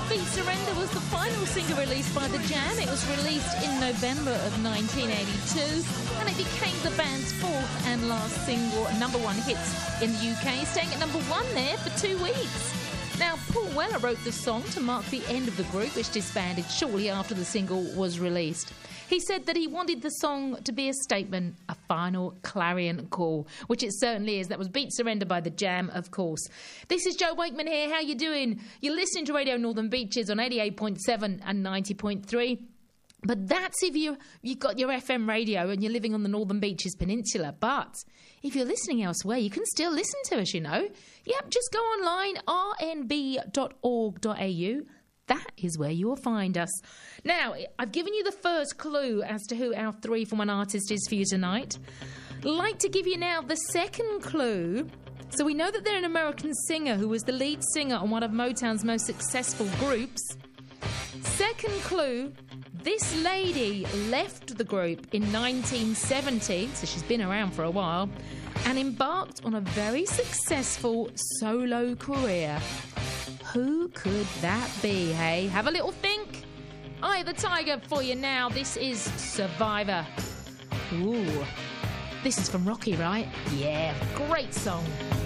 Beat Surrender was the final single released by The Jam. It was released in November of 1982 and it became the band's fourth and last single, #1 hits in the UK, staying at #1 there for 2 weeks. Now, Paul Weller wrote the song to mark the end of the group, which disbanded shortly after the single was released. He said that he wanted the song to be a statement, a final clarion call, which it certainly is. That was Beat Surrender by The Jam, of course. This is Jo Wakeman here. How you doing? You're listening to Radio Northern Beaches on 88.7 and 90.3. But that's if you've got your FM radio and you're living on the Northern Beaches Peninsula. But if you're listening elsewhere, you can still listen to us, you know. Yep, just go online, rnb.org.au. That is where you will find us. Now, I've given you the first clue as to who our 3 from 1 artist is for you tonight. Like to give you now the second clue. So we know that they're an American singer who was the lead singer on one of Motown's most successful groups. Second clue, this lady left the group in 1970, so she's been around for a while, and embarked on a very successful solo career. Who could that be, hey? Have a little think. Eye of the Tiger for you now. This is Survivor. Ooh. This is from Rocky, right? Yeah, great song.